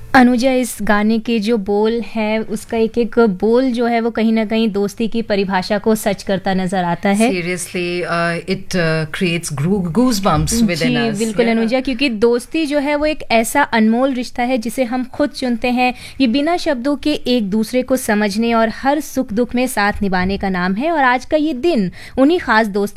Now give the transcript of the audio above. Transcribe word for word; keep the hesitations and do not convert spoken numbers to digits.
अनुजा, इस गाने के जो बोल हैं उसका एक एक बोल जो है वो कहीं ना कहीं दोस्ती की परिभाषा को सच करता नजर आता है। Seriously, uh, it uh, creates goo- goosebumps within ji us. बिल्कुल Yeah. अनुजा, क्योंकि दोस्ती जो है वो एक ऐसा अनमोल रिश्ता है जिसे हम खुद चुनते हैं। ये बिना शब्दों के एक दूसरे को समझने और हर सुख दुख में साथ निभाने का नाम है। और आज का ये दिन उन्हीं खास दोस्तों